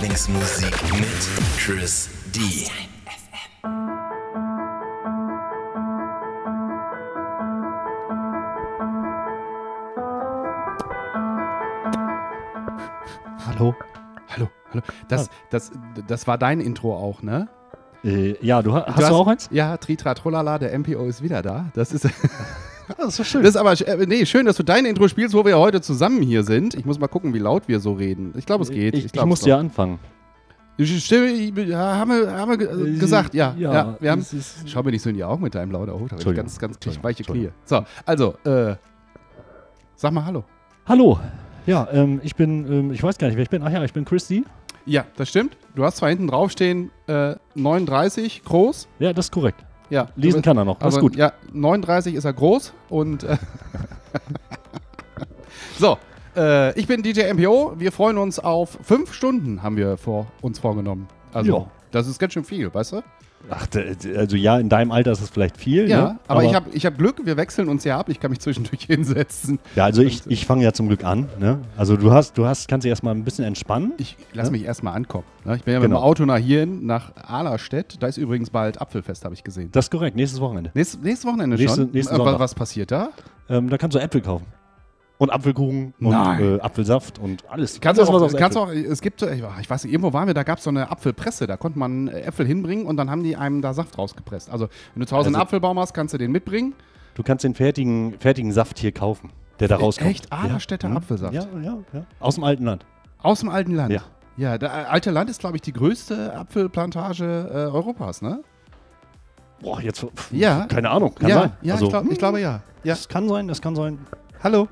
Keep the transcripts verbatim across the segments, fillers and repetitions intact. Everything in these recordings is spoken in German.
Lieblingsmusik mit Chris D. Hallo. Hallo, hallo. Das, das, das war dein Intro auch, ne? Äh, ja, du hast, Du hast du auch eins? Ja, Tritra Trollala, der M P O ist wieder da. Das ist, Das ist doch schön. das ist aber, äh, nee, schön, dass du dein Intro spielst, wo wir heute zusammen hier sind. Ich muss mal gucken, wie laut wir so reden. Ich glaube, es geht. Ich, ich, glaub, muss es ja anfangen. Stimme, ja, haben wir, haben wir ge- gesagt, ja. ja, ja, wir haben, es ist- schau mir nicht so in die Augen mit deinem lauten Hut, da habe ich Entschuldigung, ganz, ganz Entschuldigung, weiche Knie. Entschuldigung. So, also, äh, sag mal Hallo. Hallo. Ja, ähm, ich bin, ähm, ich weiß gar nicht, wer ich bin. Ach ja, ich bin Chris D. Ja, das stimmt. Du hast zwar hinten draufstehen, äh, neununddreißig groß. Ja, das ist korrekt. Ja, Lesen du- kann er noch. Alles Also, gut. Ja, neununddreißig ist er groß und äh, so, äh, ich bin D J M P O. Wir freuen uns auf fünf Stunden, haben wir vor, uns vorgenommen. Also, Ja. das ist ganz schön viel, weißt du? Ach, d- d- also ja, in deinem Alter ist es vielleicht viel. Ja, ne? aber, ich habe ich hab Glück, wir wechseln uns ja ab. Ich kann mich zwischendurch hinsetzen. Ja, also ich, ich fange ja zum Glück an. Ne? Also du hast, du hast, kannst dich erstmal ein bisschen entspannen. Ich lass Ja? mich erstmal ankommen. Ne? Ich bin ja mit Genau. dem Auto nach hierhin, nach Ahlerstedt. Da ist übrigens bald Apfelfest, habe ich gesehen. Das ist korrekt. Nächstes Wochenende. Nächstes, nächstes Wochenende Nächste- schon. nächsten Äh, wa- Sonntag. was passiert da? Ähm, da kannst du Äpfel kaufen. Und Apfelkuchen und Nein. äh, Apfelsaft und alles. Kannst du Alles, auch, was aus kannst du Äpfeln- auch, es gibt, so- ich weiß nicht, irgendwo waren wir, da gab es so eine Apfelpresse, da konnte man äh, Äpfel hinbringen und dann haben die einem da Saft rausgepresst. Also, wenn du zu Hause einen Also- Apfelbaum hast, kannst du den mitbringen. Du kannst den fertigen, fertigen Saft hier kaufen, der da rauskommt. Echt? Ahlerstädter Ja. Apfelsaft? Ja, ja, ja. Aus dem alten Land. Aus dem alten Land? Ja. Ja, der äh, alte Land ist, glaube ich, die größte Apfelplantage äh, Europas, ne? Boah, jetzt. pf, Ja. Keine Ahnung, kann ja, sein. ja Also, ich, glaub, ich glaube ja. Ja. Das kann sein, das kann sein. Hallo.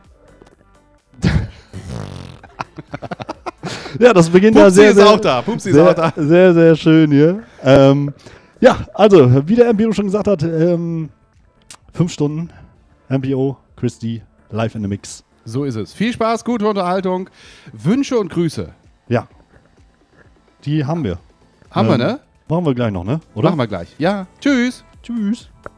Ja, das beginnt ja Pupsi sehr, ist sehr, auch da. Pupsi ist sehr, auch da. sehr, sehr schön hier. Ähm, ja, also, wie der M P O schon gesagt hat, ähm, fünf Stunden M P O, Chris D, live in the Mix. So ist es. Viel Spaß, gute Unterhaltung, Wünsche und Grüße. Ja. Die haben wir. Haben wir, Ähm, ne? Machen wir gleich noch, ne? Oder? Machen wir gleich. Ja, tschüss. Tschüss.